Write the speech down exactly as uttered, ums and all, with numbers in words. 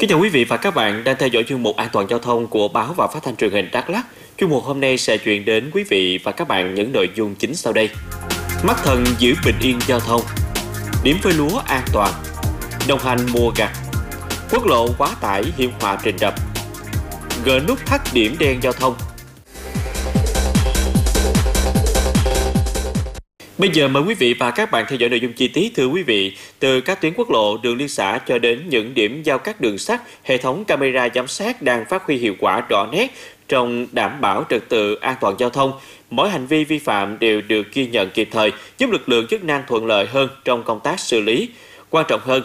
Kính chào quý vị và các bạn đang theo dõi chuyên mục An toàn giao thông của báo và phát thanh truyền hình Đắk Lắk. Chuyên mục hôm nay sẽ chuyển đến quý vị và các bạn những nội dung chính sau đây. Mắt thần giữ bình yên giao thông, điểm phơi lúa an toàn, đồng hành mùa gặt, quốc lộ quá tải hiểm họa rình rập, gỡ nút thắt điểm đen giao thông. Bây giờ mời quý vị và các bạn theo dõi nội dung chi tiết. Thưa quý vị, từ các tuyến quốc lộ, đường liên xã cho đến những điểm giao cắt đường sắt, hệ thống camera giám sát đang phát huy hiệu quả rõ nét trong đảm bảo trật tự an toàn giao thông. Mỗi hành vi vi phạm đều được ghi nhận kịp thời, giúp lực lượng chức năng thuận lợi hơn trong công tác xử lý. Quan trọng hơn,